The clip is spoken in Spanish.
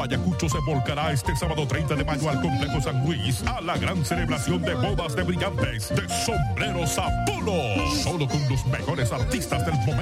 Ayacucho se volcará este sábado 30 de mayo al Complejo San Luis a la gran celebración de bodas de brillantes de Sombreros Apolo. Solo con los mejores artistas del momento.